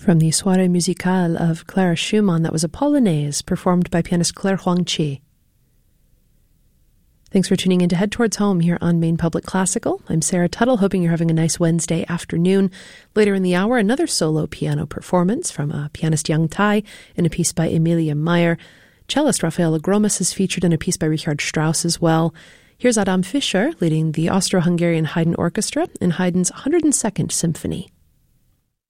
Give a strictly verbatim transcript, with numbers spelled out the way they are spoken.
From the Soirée Musicale of Clara Schumann, that was a Polonaise performed by pianist Claire Huang-Chi. Thanks for tuning in to Head Towards Home here on Maine Public Classical. I'm Sarah Tuttle, hoping you're having a nice Wednesday afternoon. Later in the hour, another solo piano performance from a pianist Yang Tai in a piece by Emilia Meyer. Cellist Rafael Agromas is featured in a piece by Richard Strauss as well. Here's Adam Fischer leading the Austro-Hungarian Haydn Orchestra in Haydn's one hundred second Symphony.